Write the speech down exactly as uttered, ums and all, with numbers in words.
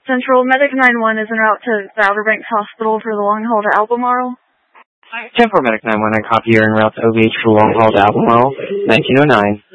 Central Medic nine one is en route to the Outer Banks Hospital for the long haul to Albemarle. ten four Medic nine one, I copy you're en route to O V H for long haul to Albemarle, nineteen oh nine.